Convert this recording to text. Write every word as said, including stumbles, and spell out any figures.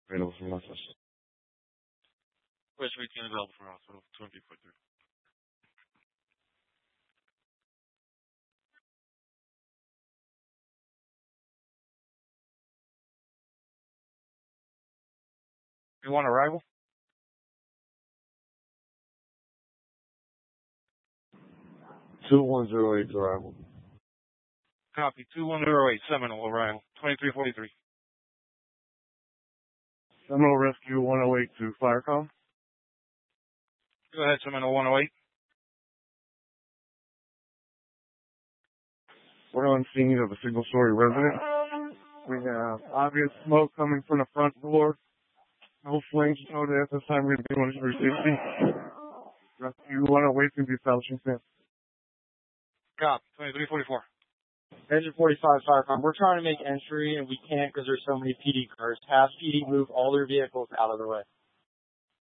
Available from office. West eighteen available from hospital. twenty foot through. You want arrival? Two one zero eight arrival. Copy. Two one zero eight Seminole arrival. Twenty three forty three. Seminole Rescue one oh eight to Firecom. Go ahead, Seminole one oh eight. We're on scene of a single story residence. We have obvious smoke coming from the front door. No flames noted at this time. We're going to be one three sixty. Rescue one oh eight can be establishing stance. Copy. Twenty three forty four. Engine forty-five Firecom. We're trying to make entry and we can't because there's so many P D cars. Have P D move all their vehicles out of the way.